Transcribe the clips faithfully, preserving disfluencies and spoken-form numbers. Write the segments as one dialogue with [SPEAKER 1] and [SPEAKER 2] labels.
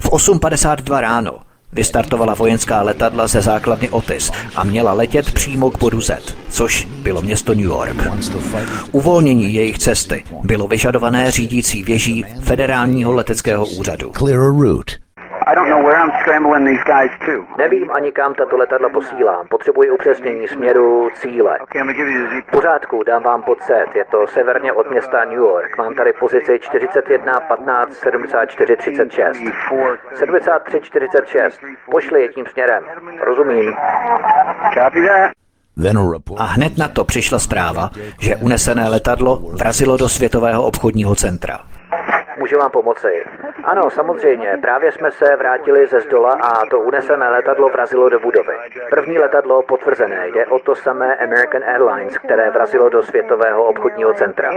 [SPEAKER 1] V osm padesát dva ráno vystartovala vojenská letadla ze základny Otis a měla letět přímo k bodu Z, což bylo město New York. Uvolnění jejich cesty bylo vyžadované řídící věží Federálního leteckého úřadu. Nevím ani kam tato letadla posílám. Potřebuji upřesnění směru cíle. V pořádku, dám vám pod set. Je to severně od města New York. Mám tady pozici čtyřicet jedna patnáct sedmdesát čtyři třicet šest. sedmdesát tři čtyřicet šest. Pošli je tím směrem. Rozumím. A hned na to přišla zpráva, že unesené letadlo vrazilo do Světového obchodního centra. Můžu vám pomoci? Ano, samozřejmě. Právě jsme se vrátili ze zdola a to unesené letadlo vrazilo do budovy. První letadlo potvrzené. Jde o to samé American Airlines, které vrazilo do Světového obchodního centra.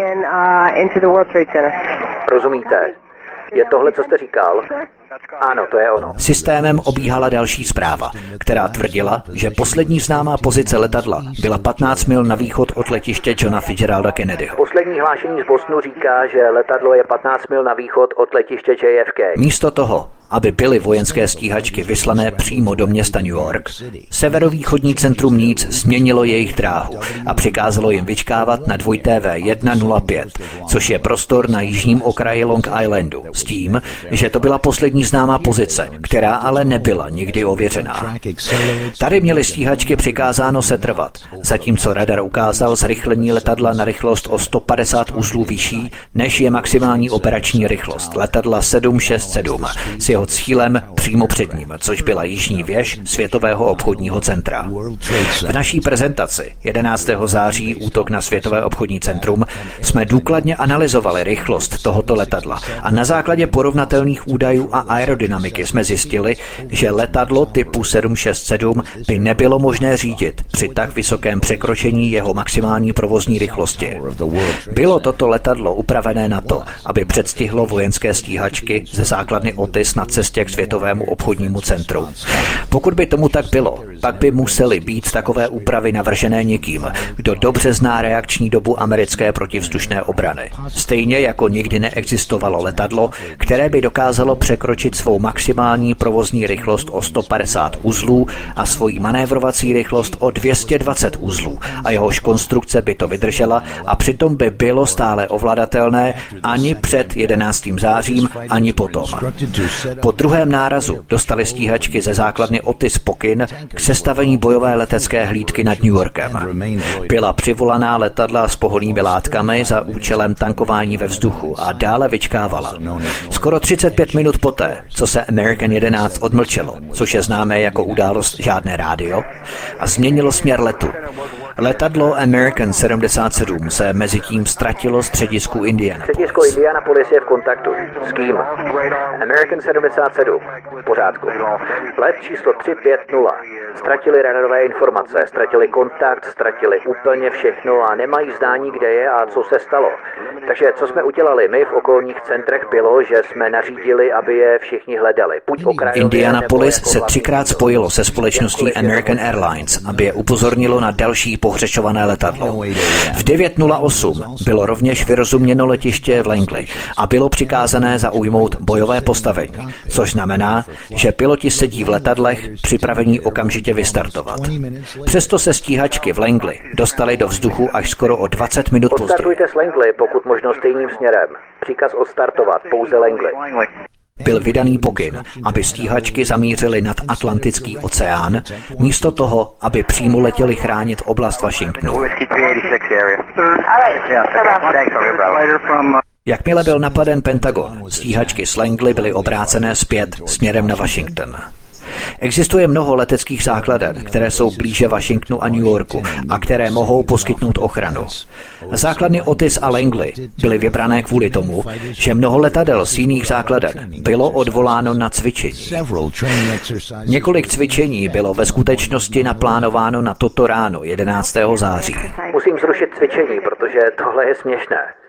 [SPEAKER 1] Rozumíte? Je tohle, co jste říkal? Ano, to je ono. Systémem obíhala další zpráva, která tvrdila, že poslední známá pozice letadla byla patnáct mil na východ od letiště Johna Fitzgeralda Kennedyho. Poslední hlášení z Bostonu říká, že letadlo je patnáct mil na východ od letiště J F K. Místo toho, aby byly vojenské stíhačky vyslané přímo do města New York, severovýchodní centrum Needs změnilo jejich dráhu a přikázalo jim vyčkávat na dva T V jedna nula pět, což je prostor na jižním okraji Long Islandu, s tím, že to byla poslední známá pozice, která ale nebyla nikdy ověřená. Tady měly stíhačky přikázáno setrvat, zatímco radar ukázal zrychlení letadla na rychlost o sto padesát uzlů vyšší, než je maximální operační rychlost letadla sedm šest sedm s jeho cílem přímo před ním, což byla jižní věž Světového obchodního centra. V naší prezentaci jedenáctého září útok na Světové obchodní centrum jsme důkladně analyzovali rychlost tohoto letadla a na základě porovnatelných údajů a aerodynamiky jsme zjistili, že letadlo typu sedm šest sedm by nebylo možné řídit při tak vysokém překročení jeho maximální provozní rychlosti. Bylo toto letadlo upravené na to, aby předstihlo vojenské stíhačky ze základny Otis na cestě k Světovému obchodnímu centru. Pokud by tomu tak bylo, pak by musely být takové úpravy navržené někým, kdo dobře zná reakční dobu americké protivzdušné obrany. Stejně jako nikdy neexistovalo letadlo, které by dokázalo překročit svou maximální provozní rychlost o sto padesát uzlů a svoji manévrovací rychlost o dvě stě dvacet uzlů a jehož konstrukce by to vydržela a přitom by bylo stále ovladatelné ani před jedenáctým zářím, ani potom. Po druhém nárazu dostali stíhačky ze základny Otis pokyn k sestavení bojové letecké hlídky nad New Yorkem. Byla přivolaná letadla s pohonnými látkami za účelem tankování ve vzduchu a dále vyčkávala. Skoro třicet pět minut poté, co se American jedenáct odmlčelo, což je známé jako událost žádné rádio, a změnilo směr letu. Letadlo American sedmdesát sedm se mezitím ztratilo středisku Indianapolis. Středisko Indianapolis je v kontaktu. S kým? American sedmdesát sedm. V pořádku. Let číslo tři pět nula. Ztratili radarové informace, ztratili kontakt, ztratili úplně všechno a nemají zdání, kde je a co se stalo. Takže co jsme udělali my v okolních centrech bylo, že jsme nařídili, aby je všichni hledali. Indianapolis se třikrát spojilo se společností American Airlines, aby je upozornilo na další pohřešované letadlo. V devět nula osm bylo rovněž vyrozuměno letiště v Langley a bylo přikázané zaujmout bojové postavení, což znamená, že piloti sedí v letadlech připravení okamžitě vystartovat. Přesto se stíhačky v Langley dostaly do vzduchu až skoro o dvacet minut později. Odstartujte z Langley, pokud možno stejným směrem. Příkaz odstartovat, pouze Langley. Byl vydaný pokyn, aby stíhačky zamířily nad Atlantický oceán, místo toho, aby přímo letěli chránit oblast Washingtonu. Jakmile byl napaden Pentagon, stíhačky z Langley byly obrácené zpět směrem na Washington. Existuje mnoho leteckých základen, které jsou blíže Washingtonu a New Yorku a které mohou poskytnout ochranu. Základny Otis a Langley byly vybrané kvůli tomu, že mnoho letadel z jiných základen bylo odvoláno na cvičení. Několik cvičení bylo ve skutečnosti naplánováno na toto ráno jedenáctého září. Musím zrušit cvičení, protože tohle je směšné.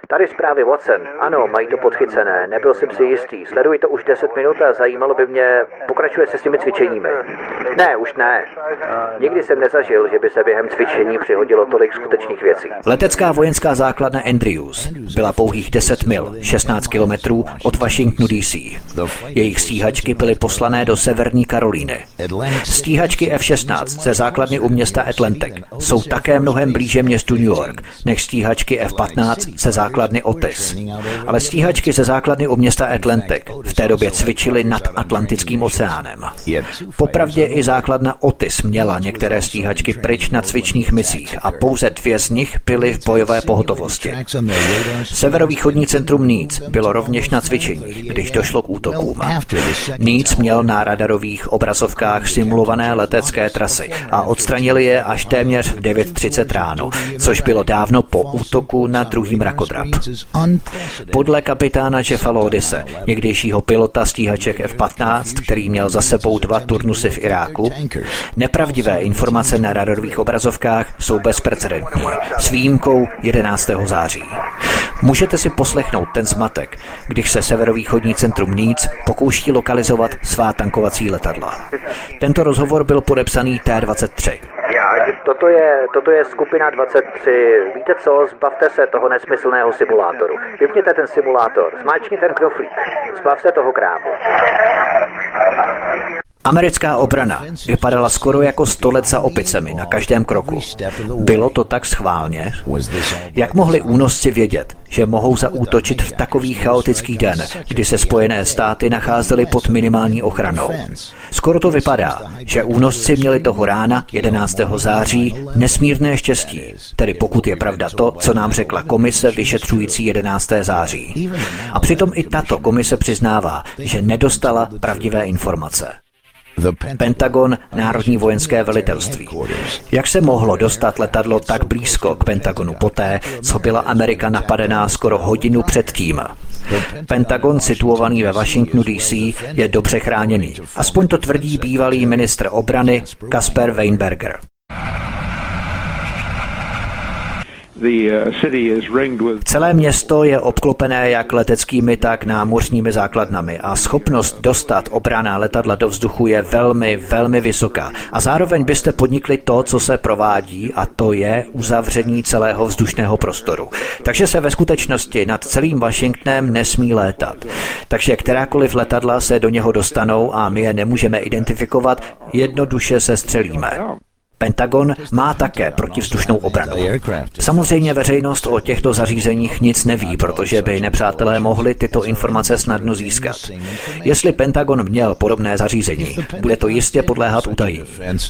[SPEAKER 1] Tady zprávy Watson. Ano, mají to podchycené. Nebyl jsem si jistý. Sleduji to už deset minut a zajímalo by mě, pokračuje se s těmi cvičeními. Ne, už ne. Nikdy jsem nezažil, že by se během cvičení přihodilo tolik skutečných věcí. Letecká vojenská základna Andrews byla pouhých deset mil, šestnáct kilometrů od Washingtonu D C. Jejich stíhačky byly poslané do Severní Karolíny. Stíhačky F šestnáct ze základny u města Atlantic jsou také mnohem blíže městu New York než stíhačky F patnáct ze základny Otis. Ale stíhačky ze základny u města Atlantic v té době cvičily nad Atlantickým oceánem. Popravdě i základna Otis měla některé stíhačky pryč na cvičných misích a pouze dvě z nich byly v bojové pohotovosti. Severovýchodní centrum Needs bylo rovněž na cvičení, když došlo k útokům. Needs měl na radarových obrazovkách simulované letecké trasy a odstranili je až téměř v devět třicet ráno, což bylo dávno po útoku na druhý mrakodrap. Podle kapitána Jeffa Lodise, někdejšího pilota stíhaček F patnáct, který měl za sebou dva turnusy v Iráku, nepravdivé informace na radarových obrazovkách jsou bezprecedentní, s výjimkou jedenáctého září. Můžete si poslechnout ten zmatek, když se severovýchodní centrum Needs pokouší lokalizovat svá tankovací letadla. Tento rozhovor byl podepsaný T dvacet tři. Toto je, toto je skupina dvacet tři. Víte co, zbavte se toho nesmyslného simulátoru. Vypněte ten simulátor, zmáčkni ten knoflík, zbav se toho krámu. Americká obrana vypadala skoro jako sto let za opicemi na každém kroku. Bylo to tak schválně? Jak mohli únosci vědět, že mohou zaútočit v takový chaotický den, kdy se Spojené státy nacházely pod minimální ochranou? Skoro to vypadá, že únosci měli toho rána jedenáctého září nesmírné štěstí, tedy pokud je pravda to, co nám řekla komise vyšetřující jedenáctého září. A přitom i tato komise přiznává, že nedostala pravdivé informace. Pentagon, Národní vojenské velitelství. Jak se mohlo dostat letadlo tak blízko k Pentagonu poté, co byla Amerika napadená skoro hodinu předtím? Pentagon, situovaný ve Washingtonu D C, je dobře chráněný. Aspoň to tvrdí bývalý ministr obrany Caspar Weinberger. Celé město je obklopené jak leteckými, tak námořními základnami a schopnost dostat obranná letadla do vzduchu je velmi, velmi vysoká. A zároveň byste podnikli to, co se provádí, a to je uzavření celého vzdušného prostoru. Takže se ve skutečnosti nad celým Washingtonem nesmí létat. Takže kterákoliv letadla se do něho dostanou a my je nemůžeme identifikovat, jednoduše se střelíme. Pentagon má také protivzdušnou obranu. Samozřejmě veřejnost o těchto zařízeních nic neví, protože by nepřátelé mohli tyto informace snadno získat. Jestli Pentagon měl podobné zařízení, bude to jistě podléhat utajení.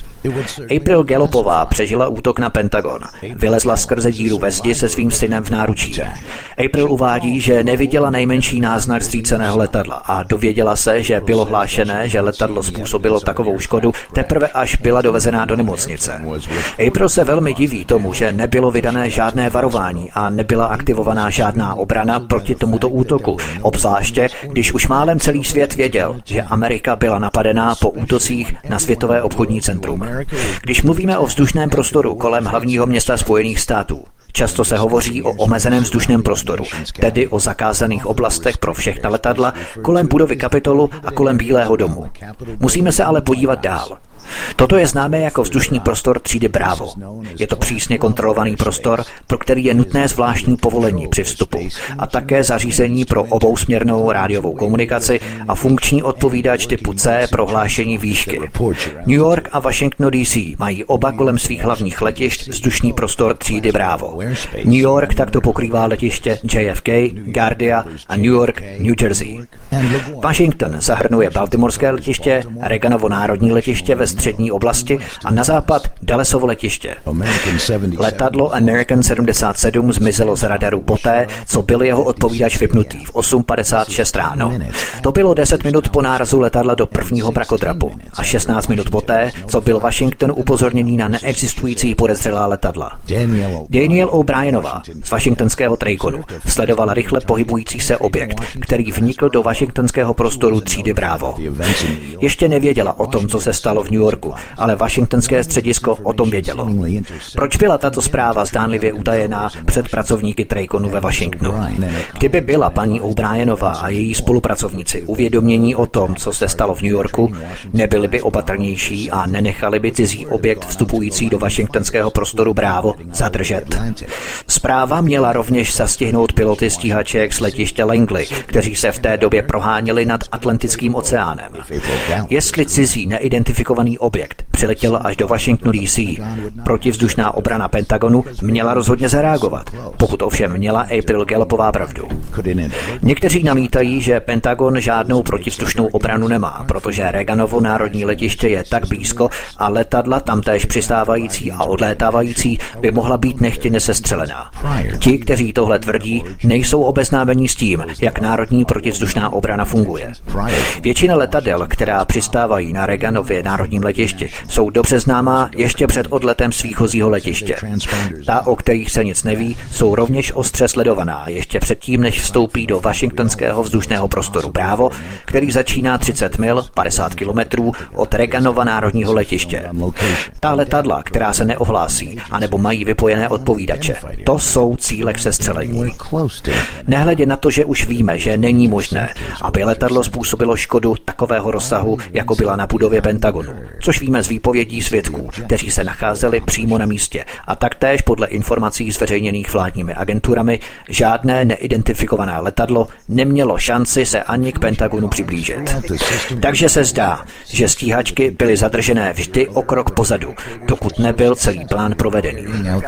[SPEAKER 1] April Gallupová přežila útok na Pentagon. Vylezla skrze díru ve zdi se svým synem v náručí. April uvádí, že neviděla nejmenší náznak zříceného letadla a dověděla se, že bylo hlášené, že letadlo způsobilo takovou škodu, teprve až byla dovezená do nemocnice. April se velmi diví tomu, že nebylo vydané žádné varování a nebyla aktivovaná žádná obrana proti tomuto útoku, obzvláště když už málem celý svět věděl, že Amerika byla napadená po útocích na Světové obchodní centrum. Když mluvíme o vzdušném prostoru kolem hlavního města Spojených států, často se hovoří o omezeném vzdušném prostoru, tedy o zakázaných oblastech pro všechna letadla kolem budovy Kapitolu a kolem Bílého domu. Musíme se ale podívat dál. Toto je známé jako vzdušný prostor třídy Bravo. Je to přísně kontrolovaný prostor, pro který je nutné zvláštní povolení při vstupu a také zařízení pro obousměrnou rádiovou komunikaci a funkční odpovídač typu C pro hlášení výšky. New York a Washington D C mají oba kolem svých hlavních letišť vzdušný prostor třídy Bravo. New York takto pokrývá letiště J F K, Gardia a New York, New Jersey. Washington zahrnuje Baltimorské letiště, Reaganovo národní letiště ve střední oblasti a na západ Dallasovo letiště. Letadlo American sedmdesát sedm zmizelo z radaru poté, co byl jeho odpovídač vypnutý v osm padesát šest ráno. To bylo deset minut po nárazu letadla do prvního mrakodrapu a šestnáct minut poté, co byl Washington upozorněný na neexistující podezřelá letadla. Daniel O'Brienová z washingtonského Traconu sledovala rychle pohybující se objekt, který vnikl do washingtonského prostoru třídy Bravo. Ještě nevěděla o tom, co se stalo v New Yorku, ale washingtonské středisko o tom vědělo. Proč byla tato zpráva zdánlivě utajená před pracovníky Traconu ve Washingtonu? Kdyby byla paní O'Brienová a její spolupracovníci uvědomění o tom, co se stalo v New Yorku, nebyli by opatrnější a nenechali by cizí objekt vstupující do washingtonského prostoru Bravo zadržet. Zpráva měla rovněž zastihnout piloty stíhaček z letiště Langley, kteří se v té době proháněli nad Atlantickým oceánem. Jestli cizí neidentifikovaný objekt přiletěl až do Washingtonu D C, protivzdušná obrana Pentagonu měla rozhodně zareagovat, pokud ovšem měla April Gallupová pravdu. Někteří namítají, že Pentagon žádnou protivzdušnou obranu nemá, protože Reaganovo národní letiště je tak blízko a letadla tamtéž přistávající a odlétávající by mohla být nechtěně sestřelená. Ti, kteří tohle tvrdí, nejsou obeznámeni s tím, jak národní protivzdušná obrana funguje. Většina letadel, která přistávají na Reaganově národním letišti, jsou dobře známá ještě před odletem z výchozího letiště. Ta, o kterých se nic neví, jsou rovněž ostře sledovaná ještě předtím, než vstoupí do washingtonského vzdušného prostoru Bravo, který začíná třicet mil, padesát kilometrů od Reaganova národního letiště. Ta letadla, která se neohlásí, anebo mají vypojené odpovídače, to jsou cíle k sestřelení. Nehledě na to, že už víme, že není možné, aby letadlo způsobilo škodu takového rozsahu, jako byla na budově Pentagonu, což víme z výpovědí svědků, kteří se nacházeli přímo na místě, a taktéž podle informací zveřejněných vládními agenturami žádné neidentifikované letadlo nemělo šanci se ani k Pentagonu přiblížit. Takže se zdá, že stíhačky byly zadržené vždy o krok pozadu, dokud nebyl celý plán provedený.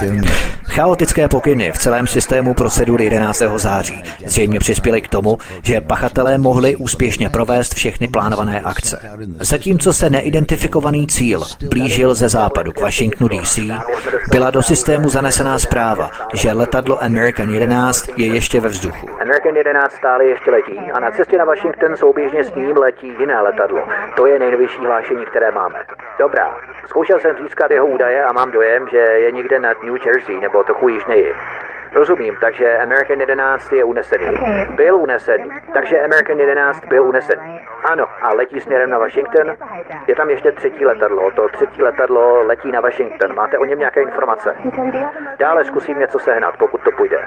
[SPEAKER 1] Chaotické pokyny v celém systému procedur jedenáctého září zřejmě přispěly k tomu, že pachatelé mohli úspěšně provést všechny plánované akce. Zatímco se neidentifikovaný cíl blížil ze západu k Washingtonu D C, byla do systému zanesená zpráva, že letadlo American jedenáct je ještě ve vzduchu.
[SPEAKER 2] American jedenáct stále ještě letí a na cestě na Washington souběžně s ním letí jiné letadlo. To je nejnovější hlášení, které máme. Dobrá, zkoušel jsem získat jeho údaje a mám dojem, že je někde nad New Jersey nebo trochu jižněji. Rozumím, takže American jedenáct je unesený. Byl unesený, takže American jedenáct byl unesený. Ano, a letí směrem na Washington. Je tam ještě třetí letadlo. To třetí letadlo letí na Washington. Máte o něm nějaké informace? Dále zkusím něco sehnat, pokud to půjde.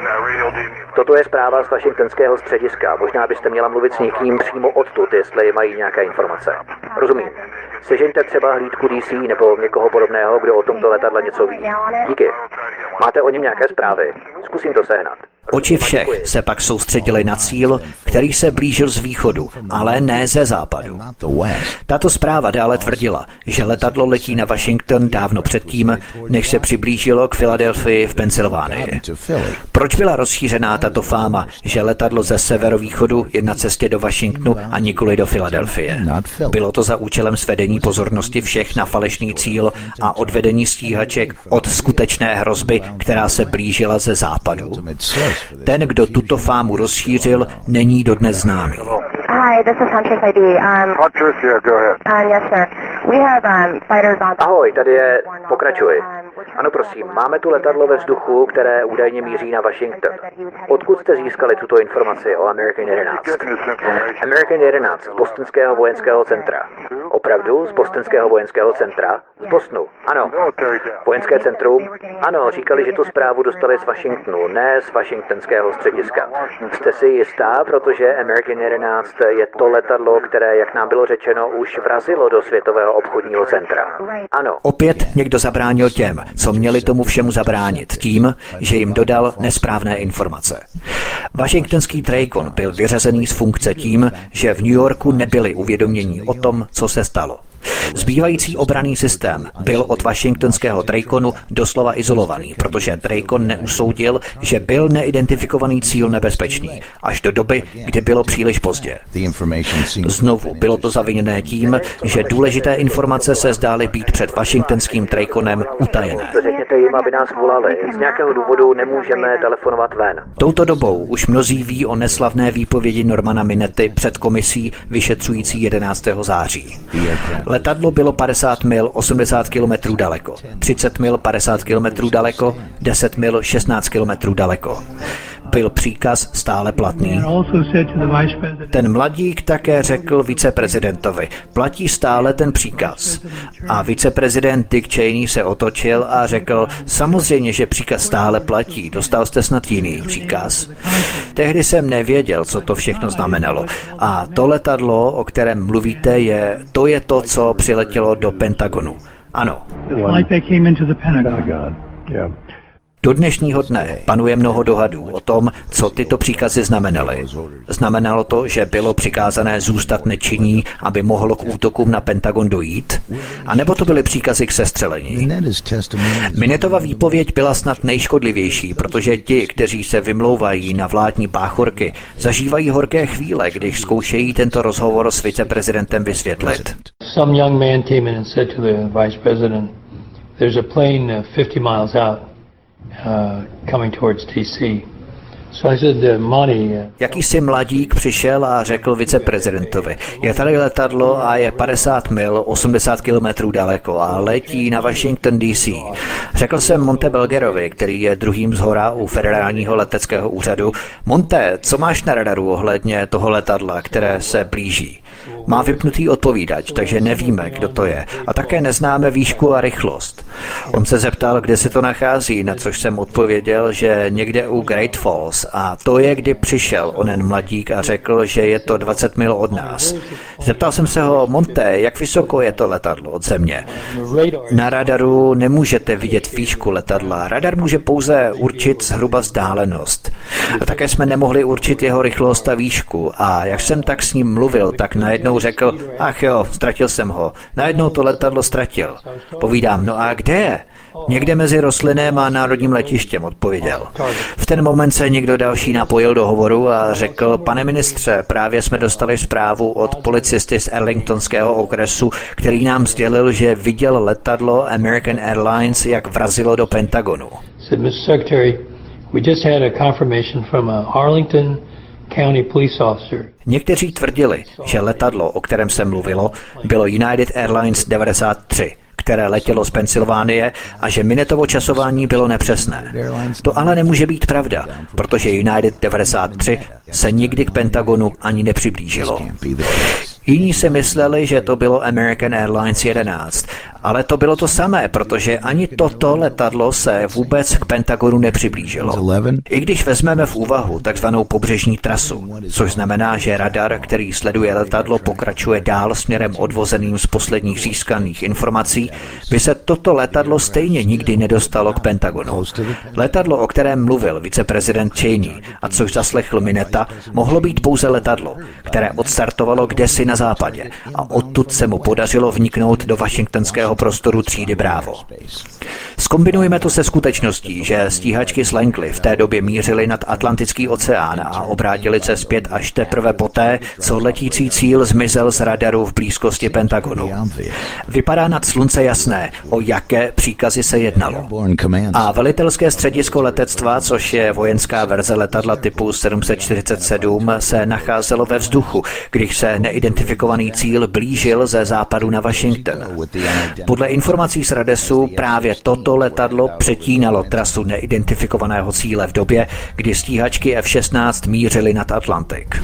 [SPEAKER 2] Toto je zpráva z washingtonského střediska. Možná byste měla mluvit s někým přímo odtud, jestli mají nějaké informace. Rozumím. Sežeňte třeba hlídku D C nebo někoho podobného, kdo o tomto letadle něco ví. Díky. Máte o něm nějaké zprávy? Zkusím to sehnat.
[SPEAKER 1] Oči všech se pak soustředily na cíl, který se blížil z východu, ale ne ze západu. Tato zpráva dále tvrdila, že letadlo letí na Washington dávno předtím, než se přiblížilo k Filadelfii v Pensylvánii. Proč byla rozšířená tato fáma, že letadlo ze severovýchodu je na cestě do Washingtonu a nikoli do Filadelfie? Bylo to za účelem svedení pozornosti všech na falešný cíl a odvedení stíhaček od skutečné hrozby, která se blížila ze západu. Ten, kdo tuto fámu rozšířil, není dodnes známý.
[SPEAKER 3] Hi, this is Huntress I D. Um,
[SPEAKER 2] Huntress, yeah, go ahead.
[SPEAKER 3] Um, yes, sir. We have um, fighters on...
[SPEAKER 2] Ahoj, tady je, pokračuj. Ano, prosím, máme tu letadlo ve vzduchu, které údajně míří na Washington. Odkud jste získali tuto informaci o American jedenáct? American jedenáct z Bostonského vojenského centra. Opravdu? Z Bostonského vojenského centra? Z Bostonu? Ano. Vojenské centrum? Ano, říkali, že tu zprávu dostali z Washingtonu, ne z washingtonského střediska. Jste si jistá, protože American jedenáct je to letadlo, které, jak nám bylo řečeno, už vrazilo do Světového obchodního centra. Ano.
[SPEAKER 1] Opět někdo zabránil těm, co měli tomu všemu zabránit, tím, že jim dodal nesprávné informace. Washingtonský Tracon byl vyřazený z funkce tím, že v New Yorku nebyli uvědomění o tom, co se stalo. Zbývající obranný systém byl od washingtonského Traconu doslova izolovaný, protože Tracon neusoudil, že byl neidentifikovaný cíl nebezpečný, až do doby, kdy bylo příliš pozdě. Znovu bylo to zaviněné tím, že důležité informace se zdály být před washingtonským Traconem utajené.
[SPEAKER 2] Řekněte jim, aby nás volali. Z nějakého důvodu nemůžeme telefonovat ven.
[SPEAKER 1] Touto dobou už mnozí ví o neslavné výpovědi Normana Minety před komisí vyšetřující jedenáctého září. Letadlo bylo padesát mil osmdesát kilometrů daleko, třicet mil padesát kilometrů daleko, deset mil šestnáct kilometrů daleko. byl příkaz stále platný? Ten mladík také řekl viceprezidentovi, platí stále ten příkaz. A viceprezident Dick Cheney se otočil a řekl, samozřejmě, že příkaz stále platí, dostal jste snad jiný příkaz. Tehdy jsem nevěděl, co to všechno znamenalo. A to letadlo, o kterém mluvíte, je, to je to, co přiletělo do Pentagonu. Ano. Do dnešního dne panuje mnoho dohadů o tom, co tyto příkazy znamenaly. Znamenalo to, že bylo přikázané zůstat nečinní, aby mohlo k útokům na Pentagon dojít? A nebo to byly příkazy k sestřelení? Minetova výpověď byla snad nejškodlivější, protože ti, kteří se vymlouvají na vládní báchorky, zažívají horké chvíle, když zkoušejí tento rozhovor s viceprezidentem vysvětlit.
[SPEAKER 4] Some young man came in and said to the vice president, there's a plane uh, fifty miles out. Uh, coming towards D C. So I said, uh, Monty, uh,
[SPEAKER 1] Jakýsi mladík přišel a řekl viceprezidentovi, je tady letadlo a je padesát mil, osmdesát kilometrů daleko a letí na Washington D C. Řekl jsem Monte Belgerovi, který je druhým zhora u federálního leteckého úřadu, Monte, co máš na radaru ohledně toho letadla, které se blíží? Má vypnutý odpovídač, takže nevíme, kdo to je. A také neznáme výšku a rychlost. On se zeptal, kde se to nachází, na což jsem odpověděl, že někde u Great Falls. A to je, kdy přišel onen mladík a řekl, že je to dvacet mil od nás. Zeptal jsem se ho, Monte, jak vysoko je to letadlo od země? Na radaru nemůžete vidět výšku letadla. Radar může pouze určit zhruba vzdálenost. A také jsme nemohli určit jeho rychlost a výšku. A jak jsem tak s ním mluvil, tak najednou řekl, ach jo, ztratil jsem ho. Najednou to letadlo ztratil. Povídám, no a kde je? Někde mezi rostlinem a národním letištěm, odpověděl. V ten moment se někdo další napojil do hovoru a řekl, pane ministře, právě jsme dostali zprávu od policisty z Arlingtonského okresu, který nám sdělil, že viděl letadlo American Airlines, jak vrazilo do Pentagonu.
[SPEAKER 4] said, Mister Secretary, we just had a confirmation from a Arlington County police officer.
[SPEAKER 1] Někteří tvrdili, že letadlo, o kterém se mluvilo, bylo United Airlines devadesát tři, které letělo z Pensylvánie a že Minetovo časování bylo nepřesné. To ale nemůže být pravda, protože United devadesát tři se nikdy k Pentagonu ani nepřiblížilo. Jiní si mysleli, že to bylo American Airlines jedenáct, ale to bylo to samé, protože ani toto letadlo se vůbec k Pentagonu nepřiblížilo. I když vezmeme v úvahu takzvanou pobřežní trasu, což znamená, že radar, který sleduje letadlo, pokračuje dál směrem odvozeným z posledních získaných informací, by se toto letadlo stejně nikdy nedostalo k Pentagonu. Letadlo, o kterém mluvil viceprezident Cheney, a což zaslechl Mineta, mohlo být pouze letadlo, které odstartovalo kdesi na západě a odtud se mu podařilo vniknout do washingtonského prostoru třídy Bravo. Zkombinujeme to se skutečností, že stíhačky z Langley v té době mířily nad Atlantický oceán a obrátili se zpět až teprve poté, co letící cíl zmizel z radaru v blízkosti Pentagonu. Vypadá nad slunce jasné, o jaké příkazy se jednalo. A velitelské středisko letectva, což je vojenská verze letadla typu sedm set čtyřicet sedm, se nacházelo ve vzduchu, když se neidentifikovaný cíl blížil ze západu na Washington. Podle informací z Radesu právě toto letadlo přetínalo trasu neidentifikovaného cíle v době, kdy stíhačky F šestnáct mířily nad Atlantik.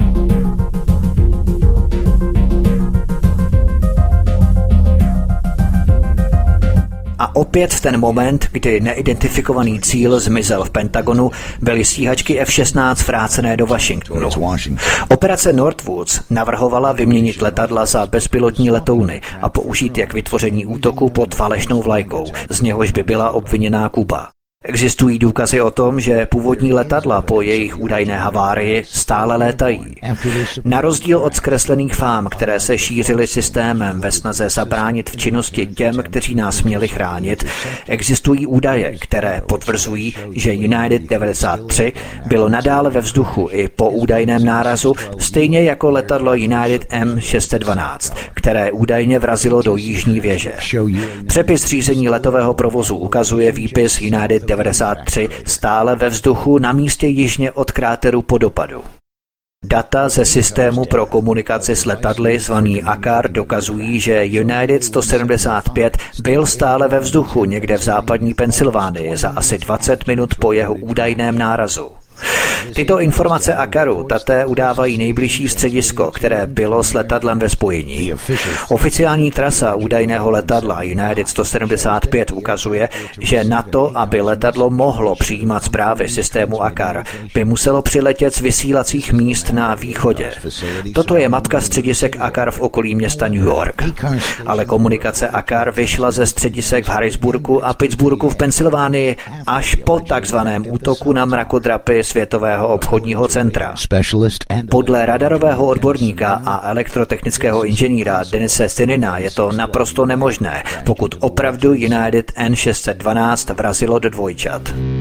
[SPEAKER 1] A opět v ten moment, kdy neidentifikovaný cíl zmizel v Pentagonu, byly stíhačky F šestnáct vrácené do Washingtonu. Operace Northwoods navrhovala vyměnit letadla za bezpilotní letouny a použít je k vytvoření útoku pod falešnou vlajkou, z něhož by byla obviněná Kuba. Existují důkazy o tom, že původní letadla po jejich údajné havárii stále létají. Na rozdíl od zkreslených fám, které se šířily systémem ve snaze zabránit v činnosti těm, kteří nás měli chránit, existují údaje, které potvrzují, že United devadesát tři bylo nadále ve vzduchu i po údajném nárazu, stejně jako letadlo United M šest set dvanáct, které údajně vrazilo do jižní věže. Přepis řízení letového provozu ukazuje výpis United devadesát tři stále ve vzduchu na místě jižně od kráteru po dopadu. Data ze systému pro komunikaci s letadly zvaný A C A R dokazují, že United sto sedmdesát pět byl stále ve vzduchu někde v západní Pensylvánii za asi dvacet minut po jeho údajném nárazu. Tyto informace Akaru také udávají nejbližší středisko, které bylo s letadlem ve spojení. Oficiální trasa údajného letadla United sto sedmdesát pět ukazuje, že na to, aby letadlo mohlo přijímat zprávy systému Akar, by muselo přiletět z vysílacích míst na východě. Toto je mapka středisek Akar v okolí města New York. Ale komunikace Akar vyšla ze středisek v Harrisburgu a Pittsburghu v Pensylvánii až po takzvaném útoku na mrakodrapy Světového obchodního centra. Podle radarového odborníka a elektrotechnického inženýra Denise Stinina je to naprosto nemožné, pokud opravdu United N šest set dvanáct vrazilo do dvojčat.